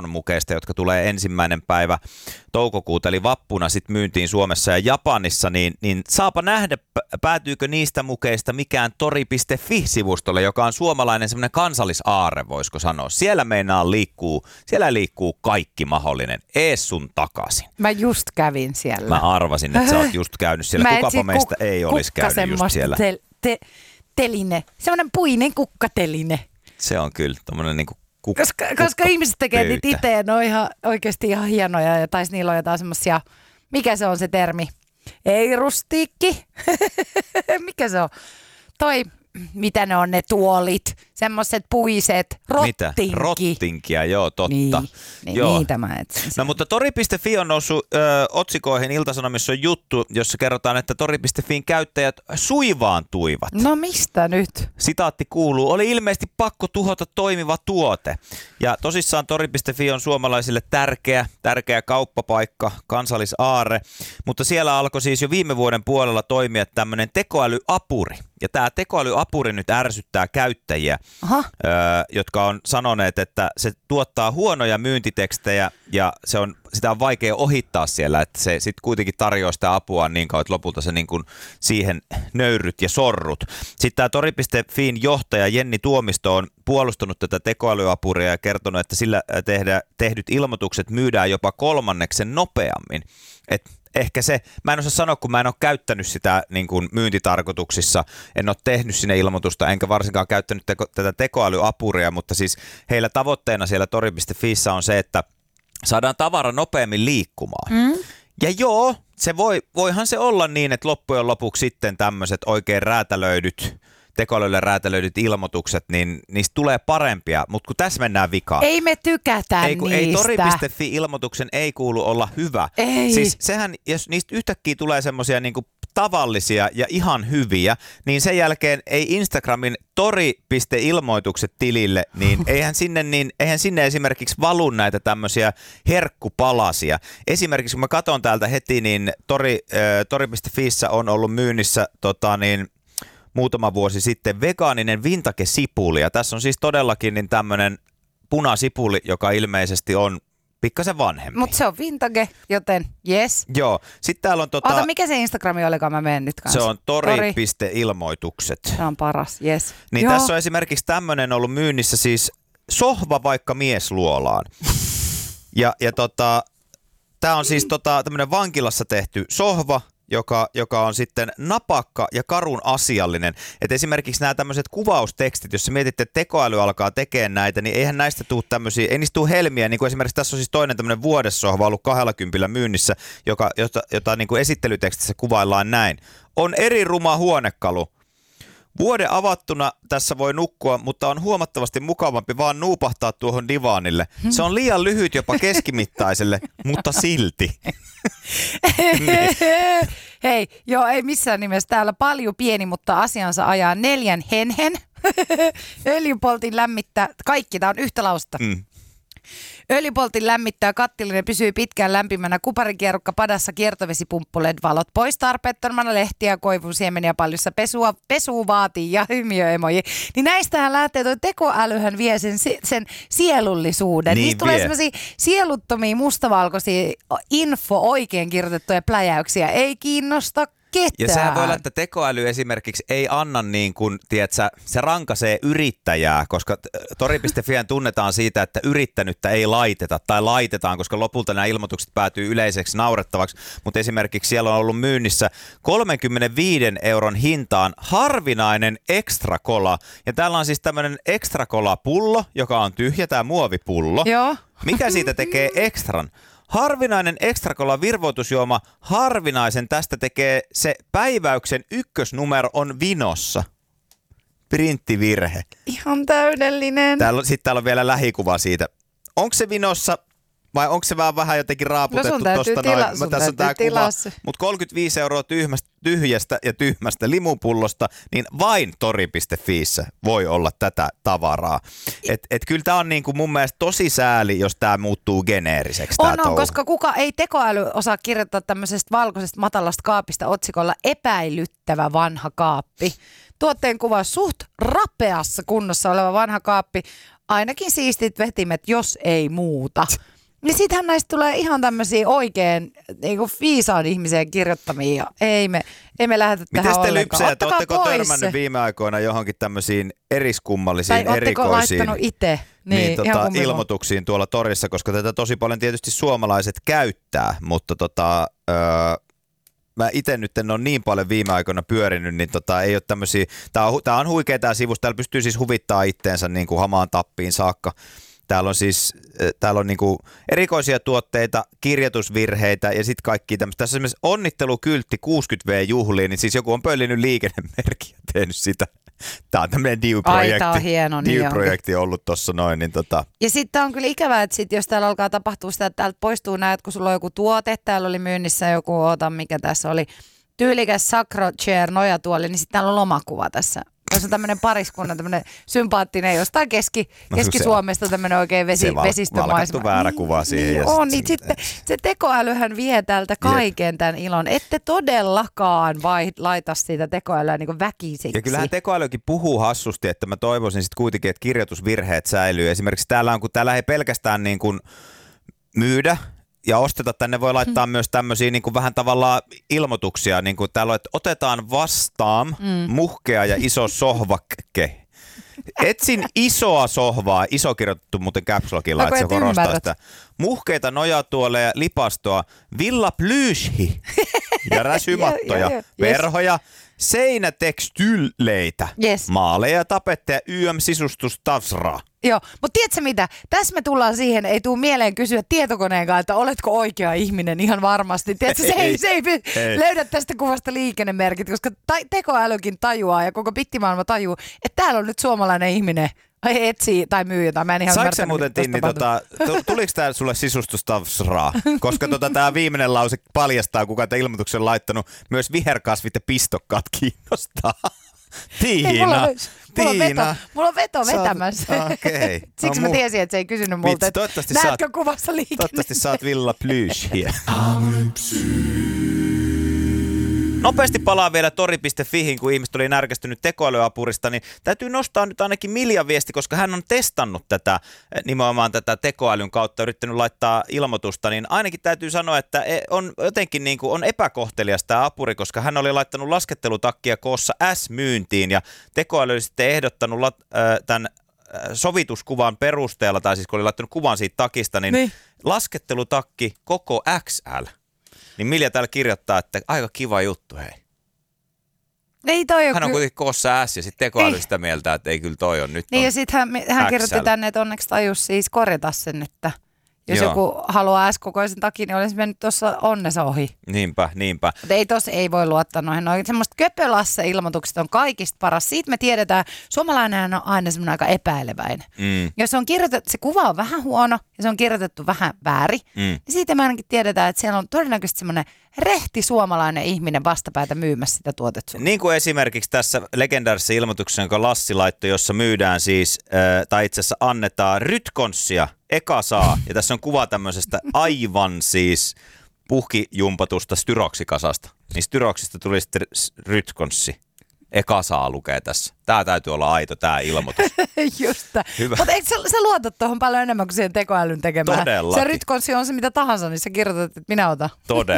mukeista, jotka tulee 1. päivä toukokuuta, eli vappuna sitten myyntiin Suomessa ja Japanissa, niin saapa nähdä, päätyykö niistä mukeista mikään tori.fi-sivustolle, joka on suomalainen semmoinen kansallisaarre, voisiko sanoa. Siellä liikkuu kaikki mahdollinen, ees sun takaisin. Mä just kävin siellä. Mä arvasin, että sä oot just käynyt siellä. Kukapa meistä ei olisi käynyt just siellä. Teline, semmoinen puinen kukkateline. Se on kyllä tommonen niinku koska ihmiset tekee niitä itse ja ne on oikeasti ihan hienoja ja taisi niillä on jotain semmosia, mikä se on se termi? Ei rustiikki. Mikä se on? Mitä ne on ne tuolit? Semmoiset puiset, rottinki. Mitä? Rottinkia, joo, totta. Niitä mä etsin. No mutta tori.fi on noussut otsikoihin. Ilta-Sanomissa on juttu, jossa kerrotaan, että tori.fiin käyttäjät suivaantuivat. No mistä nyt? Sitaatti kuuluu, oli ilmeisesti pakko tuhota toimiva tuote. Ja tosissaan tori.fi on suomalaisille tärkeä kauppapaikka, kansallisaarre, mutta siellä alkoi siis jo viime vuoden puolella toimia tämmöinen tekoälyapuri. Ja tämä tekoälyapuri nyt ärsyttää käyttäjiä, jotka on sanoneet, että se tuottaa huonoja myyntitekstejä ja sitä on vaikea ohittaa siellä, että se sitten kuitenkin tarjoaa sitä apua niin kauan, että lopulta se niin kuin siihen nöyryt ja sorrut. Sitten tämä tori.fiin johtaja Jenni Tuomisto on puolustanut tätä tekoälyapuria ja kertonut, että sillä tehdyt ilmoitukset myydään jopa 1/3 nopeammin. Ehkä se, mä en osaa sanoa, kun mä en ole käyttänyt sitä niin kuin myyntitarkoituksissa, en ole tehnyt sinne ilmoitusta, enkä varsinkaan käyttänyt tätä tekoälyapuria, mutta siis heillä tavoitteena siellä tori.fiissä on se, että saadaan tavara nopeammin liikkumaan. Ja joo, voihan se olla niin, että loppujen lopuksi sitten tämmöiset oikein tekoälylle räätälöidyt ilmoitukset, niin niistä tulee parempia, mutta kun tässä mennään vikaan. Ei me tykätä niistä. Ei tori.fi-ilmoituksen ei kuulu olla hyvä. Ei. Siis sehän, jos niistä yhtäkkiä tulee semmoisia niinku tavallisia ja ihan hyviä, niin sen jälkeen ei Instagramin tori.ilmoitukset tilille, niin eihän sinne esimerkiksi valu näitä tämmöisiä herkkupalasia. Esimerkiksi kun mä katson täältä heti, niin tori.fiissä on ollut myynnissä muutama vuosi sitten vegaaninen vintage-sipuli. Ja tässä on siis todellakin niin tämmöinen punasipuli, joka ilmeisesti on pikkasen vanhempi. Mutta se on vintage, joten yes. Joo. Sitten täällä on Ota, mikä se Instagrami olikaan, mä menen nyt kanssa. Se on tori.ilmoitukset. Se on paras, yes. Niin joo. Tässä on esimerkiksi tämmöinen ollut myynnissä siis sohva vaikka miesluolaan. ja tää on siis tämmöinen vankilassa tehty sohva, joka on sitten napakka ja karun asiallinen. Et esimerkiksi nämä tämmöiset kuvaustekstit, jos sä mietit, että tekoäly alkaa tekemään näitä, niin eihän näistä tule tämmöisiä, ei niistä tule helmiä. Niin kuin esimerkiksi tässä on siis toinen tämmöinen vuodessohva ollut 20 myynnissä, jota niin kuin esittelytekstissä kuvaillaan näin. On eri ruma huonekalu. Vuoden avattuna tässä voi nukkua, mutta on huomattavasti mukavampi vaan nuupahtaa tuohon divaanille. Se on liian lyhyt jopa keskimittaiselle, mutta silti. Niin. Hei, joo, ei missään nimessä. Täällä paljon pieni, mutta asiansa ajaa 4 henhen. Öljypoltin lämmittää, kaikki, tää on yhtä lausta. Öljypoltin lämmittää kattillinen, pysyy pitkään lämpimänä, kuparikierrukka padassa, kiertovesipumppu, LED-valot pois tarpeettomana, lehtiä, koivun siemeniä paljossa, pesua vaatii ja hymiöemoji. Niin näistähän lähtee tuo tekoälyhän vie sen sielullisuuden. Niin niistä tulee sellaisia sieluttomia mustavalkoisia oikein kirjoitettuja pläjäyksiä. Ei kiinnosta ketään. Ja sehän voi olla, että tekoäly esimerkiksi ei anna niin kuin, tiedätkö, se rankaisee yrittäjää, koska tori.fihän tunnetaan siitä, että yrittänyttä ei laiteta tai laitetaan, koska lopulta nämä ilmoitukset päätyy yleiseksi naurettavaksi, mutta esimerkiksi siellä on ollut myynnissä 35 € hintaan harvinainen extra cola, ja täällä on siis tämmöinen extra cola pullo, joka on tyhjä, tämä muovipullo. Joo. Mikä siitä tekee extran? Harvinainen extra cola virvoitusjuoma, harvinaisen tästä tekee se päiväyksen ykkösnumero on vinossa. Printtivirhe. Ihan täydellinen. Sitten täällä on vielä lähikuva siitä. Onko se vinossa vai onko se vähän jotenkin raaputettu tosta noin? Tässä on tää kuva. Mutta 35 € tyhjästä ja tyhmästä limupullosta, niin vain tori.fiissä voi olla tätä tavaraa. Et kyllä tää on niinku mun mielestä tosi sääli, jos tää muuttuu geneeriseksi. On, koska kuka ei tekoäly osaa kirjoittaa tämmöisestä valkoisesta matalasta kaapista otsikolla epäilyttävä vanha kaappi. Tuotteen kuva suht rapeassa kunnossa oleva vanha kaappi. ainakin siistit vetimet, jos ei muuta. Niin sittenhän näistä tulee ihan tämmöisiä oikein niinku viisaan ihmisen kirjoittamia. Ei me lähdetä tähän ollenkaan. Miten te lypsäjät, ootteko törmännyt viime aikoina johonkin tämmöisiin eriskummallisiin, erikoisiin itse? Niin, ilmoituksiin tuolla torissa, koska tätä tosi paljon tietysti suomalaiset käyttää, mutta mä itse nyt en ole niin paljon viime aikoina pyörinyt, niin ei ole tämmöisiä, tää on huikea tää sivus, täällä pystyy siis huvittaa itteensä niin kuin hamaan tappiin saakka. Täällä on niinku erikoisia tuotteita, kirjoitusvirheitä ja sitten kaikki tämmöistä. Tässä on esimerkiksi onnittelukyltti 60V-juhliin, niin siis joku on pöllinyt liikennemerkkiä ja tehnyt sitä. Tämä on tämmöinen Diu-projekti ollut tuossa noin. Niin Ja sitten on kyllä ikävää, että jos täällä alkaa tapahtua sitä, että täältä poistuu näet, kun sulla on joku tuote, täällä oli myynnissä joku, mikä tässä oli, tyylikäs Sacro Chair nojatuoli, niin sitten täällä on lomakuva tässä. Tässä on tämmöinen pariskunnan, tämmöinen sympaattinen jostain Keski-Suomesta tämmöinen oikein vesistömaisema. Se valkattu väärä kuva siihen. Niin on, niin sitten se tekoälyhän vie tältä kaiken tämän ilon. Ette todellakaan laita siitä tekoälyä niin kuin väkisiksi. Ja kyllähän tekoälykin puhuu hassusti, että mä toivoisin sitten kuitenkin, että kirjoitusvirheet säilyy. Esimerkiksi täällä on, kun täällä ei pelkästään niin kuin myydä ja osteta, tänne voi laittaa myös tämmöisiä niin kuin vähän tavallaan ilmoituksia, niin kuin täällä on, että otetaan vastaan muhkea ja iso sohvakke. Etsin isoa sohvaa, iso kirjoitettu muuten caps lockilla, että se korostaa sitä. Muhkeita nojatuoleja, lipastoa, villa plyyshi ja räsymattoja, verhoja, seinätekstyyleitä, maaleja, tapetteja, YM-sisustus, tavsraa. Joo, mutta tiedätkö mitä? Tässä me tullaan siihen, ei tule mieleen kysyä tietokoneenkaan, että oletko oikea ihminen ihan varmasti. Tiedätkö, se ei löydä tästä kuvasta liikennemerkit, koska tekoälykin tajuaa ja koko bittimaailma tajuu, että täällä on nyt suomalainen ihminen. Etsii tai myy jotain. Mä en ihan saiko sä muuten, Tinni, tuliko tää sulle sisustustavsraa? Koska tää viimeinen lause paljastaa, kuka tämän ilmoituksen laittanut. Myös viherkasvit ja pistokkaat kiinnostaa. Tiina. Mulla on veto vetämässä. Okay. Siksi mä tiesin, että se ei kysynyt multa, että näetkö kuvassa liikenne? Toivottavasti saat Villa Plyyshia. Nopeasti palaan vielä tori.fihin, kun ihmiset oli närkästynyt tekoälyapurista, niin täytyy nostaa nyt ainakin Miljan viesti, koska hän on testannut nimenomaan tätä tekoälyn kautta, yrittänyt laittaa ilmoitusta, niin ainakin täytyy sanoa, että on jotenkin niin kuin on epäkohtelias tämä apuri, koska hän oli laittanut laskettelutakkia koossa S-myyntiin ja tekoäly oli sitten ehdottanut tämän sovituskuvan perusteella, tai siis kun oli laittanut kuvan siitä takista, niin laskettelutakki koko XL. Niin Milja täällä kirjoittaa, että aika kiva juttu, hei. Ei toi hän on kuitenkin koossa S ja sitten tekoäly sitä mieltä, että ei kyllä toi on nyt. Niin ja sitten hän kirjoitti tänne, että onneksi tajus siis korjata sen, että jos joku haluaa S-kokoisen takin, niin olisi mennyt tuossa onnessa ohi. Niinpä. Mutta ei voi luottaa noihin. Semmoista köpölasse-ilmoitukset on kaikista paras. Siitä me tiedetään, suomalainen on aina semmoinen aika epäileväinen. Jos on kirjoitettu, se kuva on vähän huono ja se on kirjoitettu vähän väärin, niin siitä me ainakin tiedetään, että siellä on todennäköisesti semmoinen rehti suomalainen ihminen vastapäätä myymässä sitä tuotetta. Niin kuin esimerkiksi tässä legendaarisessa ilmoituksessa, jonka Lassi laittoi, jossa myydään siis, tai itse asiassa annetaan rytkonssia, eka saa, ja tässä on kuva tämmöisestä aivan siis puhkijumpatusta styroksikasasta. Niin styroksista tuli sitten rytkonssi. Eka saa lukee tässä. Tää täytyy olla aito, tää ilmoitus. Just. Mutta eikö sä luotat tuohon paljon enemmän kuin siihen tekoälyn tekemään? Todellakin. Se rytkonssi on se mitä tahansa, niin sä kirjoitat, että minä otan. Todella.